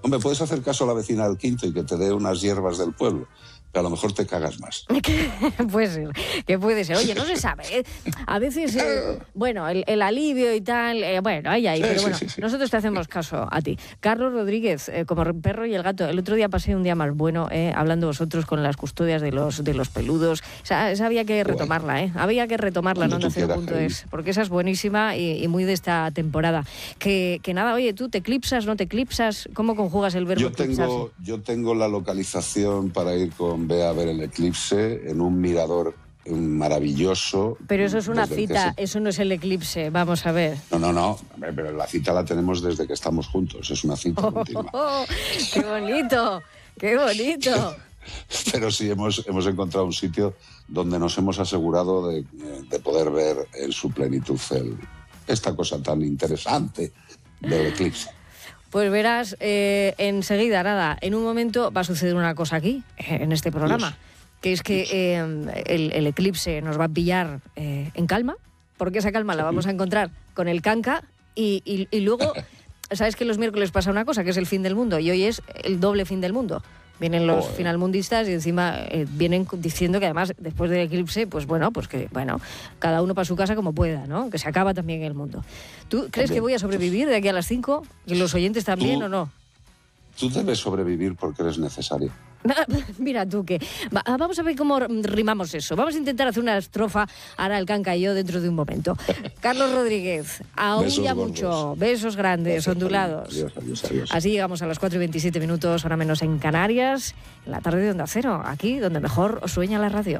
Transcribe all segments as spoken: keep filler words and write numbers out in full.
Hombre, puedes hacer caso a la vecina del quinto y que te dé unas hierbas del pueblo, pero a lo mejor te cagas más. Puede ser, que puede ser. Oye, no se sabe, ¿eh? A veces, eh, bueno, el, el alivio y tal, eh, bueno, ahí, ahí, sí, pero bueno, sí, sí, sí. Nosotros te hacemos caso a ti. Carlos Rodríguez, eh, como Perro y el Gato, el otro día pasé un día más bueno, eh, hablando vosotros con las custodias de los, de los peludos. O sea, esa había que retomarla, ¿eh? Había que retomarla, ¿no? cero punto es, porque esa es buenísima y, y muy de esta temporada. Que, que nada, oye, ¿tú te eclipsas, no te eclipsas? ¿Cómo conjugas el verbo yo tengo, yo tengo la localización para ir con Bea a ver el eclipse en un mirador maravilloso. Pero eso es una cita, se... eso no es el eclipse, vamos a ver. No, no, no, pero la cita la tenemos desde que estamos juntos, es una cita oh, continua. Oh, oh, ¡qué bonito! ¡Qué bonito! Pero sí, hemos, hemos encontrado un sitio donde nos hemos asegurado de, de poder ver en su plenitud el, esta cosa tan interesante del eclipse. Pues verás, eh, enseguida, nada, en un momento va a suceder una cosa aquí, en este programa, Dios. que es que eh, el, el eclipse nos va a pillar eh, en calma, porque esa calma la vamos a encontrar con el canca y, y, y luego, ¿sabes que los miércoles pasa una cosa, que es el fin del mundo? Y hoy es el doble fin del mundo. Vienen los oh, finalmundistas y encima eh, vienen diciendo que además después del eclipse, pues bueno, pues que bueno, cada uno para su casa como pueda, ¿no? Que se acaba también el mundo. ¿Tú crees también que voy a sobrevivir de aquí a las cinco? ¿Y los oyentes también ¿Tú, o no? Tú debes sobrevivir porque eres necesario. Mira tú que... Va, vamos a ver cómo rimamos eso. Vamos a intentar hacer una estrofa, ahora el canca y yo dentro de un momento. Carlos Rodríguez, aúlla mucho, besos grandes, Gracias, ondulados. Adiós, adiós, adiós. Así llegamos a las cuatro y veintisiete minutos, ahora menos en Canarias, en la tarde de Onda Cero, aquí donde mejor os sueña la radio.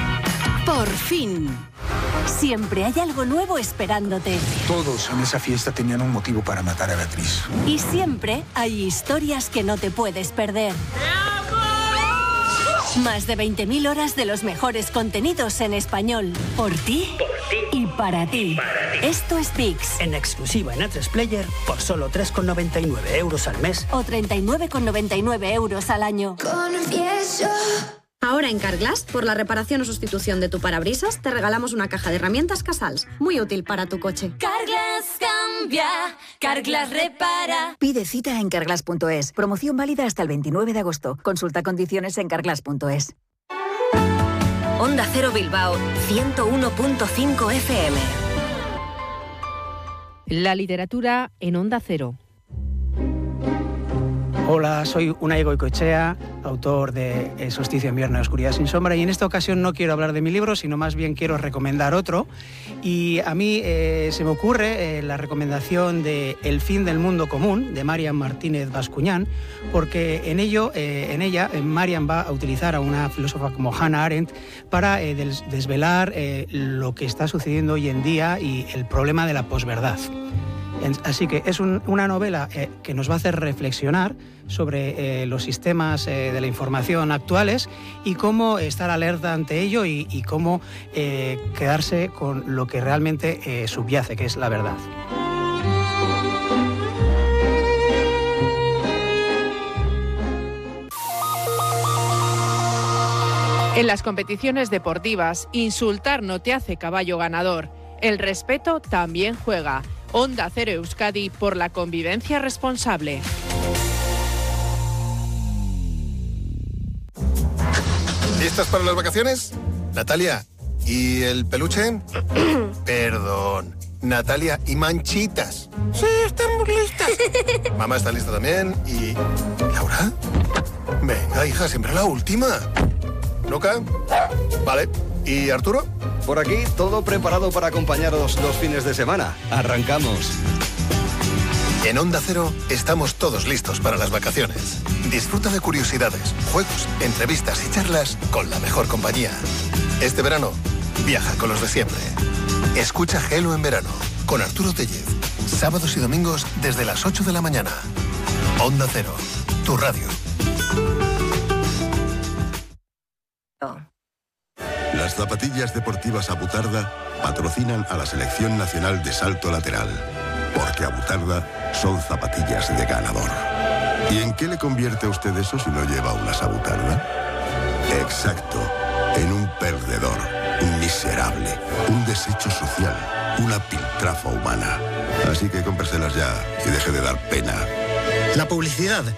Por fin. Siempre hay algo nuevo esperándote. Todos en esa fiesta tenían un motivo para matar a Beatriz. Y siempre hay historias que no te puedes perder. Más de veinte mil horas de los mejores contenidos en español. Por ti, por ti y para ti. para ti. Esto es VIX. En exclusiva en A tres Player por solo tres con noventa y nueve euros al mes. O treinta y nueve con noventa y nueve euros al año. Confieso. Ahora en Carglass, por la reparación o sustitución de tu parabrisas, te regalamos una caja de herramientas Casals, muy útil para tu coche. Carglass cambia, Carglass repara. Pide cita en carglass punto es. Promoción válida hasta el veintinueve de agosto. Consulta condiciones en carglass punto es. Onda Cero Bilbao, ciento uno punto cinco F M. La literatura en Onda Cero. Hola, soy Unai Goicoechea, autor de El solsticio de invierno y Oscuridad sin sombra, y en esta ocasión no quiero hablar de mi libro, sino más bien quiero recomendar otro. Y a mí eh, se me ocurre eh, la recomendación de El fin del mundo común, de Marian Martínez Bascuñán, porque en, ello, eh, en ella eh, Marian va a utilizar a una filósofa como Hannah Arendt para eh, des- desvelar eh, lo que está sucediendo hoy en día y el problema de la posverdad. Así que es un, una novela eh, que nos va a hacer reflexionar sobre eh, los sistemas eh, de la información actuales y cómo estar alerta ante ello y, y cómo eh, quedarse con lo que realmente eh, subyace, que es la verdad. En las competiciones deportivas, insultar no te hace caballo ganador. El respeto también juega. Onda Cero Euskadi por la convivencia responsable. ¿Listas para las vacaciones? Natalia, ¿y el peluche? Perdón. Natalia, ¿y Manchitas? Sí, estamos listas. Mamá está lista también. ¿Y Laura? Venga, hija, siempre la última. ¿Luca? Vale. ¿Y Arturo? Por aquí, todo preparado para acompañaros los fines de semana. ¡Arrancamos! En Onda Cero estamos todos listos para las vacaciones. Disfruta de curiosidades, juegos, entrevistas y charlas con la mejor compañía. Este verano, viaja con los de siempre. Escucha Gelo en verano, con Arturo Tellez. Sábados y domingos desde las ocho de la mañana. Onda Cero, tu radio. Las zapatillas deportivas Abutarda patrocinan a la Selección Nacional de Salto Lateral, porque Abutarda son zapatillas de ganador. ¿Y en qué le convierte a usted eso si no lleva unas Abutarda? Exacto, en un perdedor, un miserable, un desecho social, una piltrafa humana. Así que cómpreselas ya y deje de dar pena. La publicidad